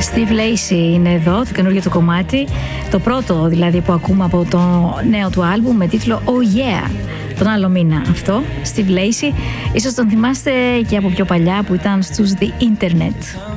Steve Lacy είναι εδώ, το καινούργιο του κομμάτι. Το πρώτο δηλαδή που ακούμε από το νέο του άλμπουμ με τίτλο Oh Yeah. Τον άλλο μήνα αυτό, Steve Lacy. Ίσως τον θυμάστε και από πιο παλιά που ήταν στους The Internet.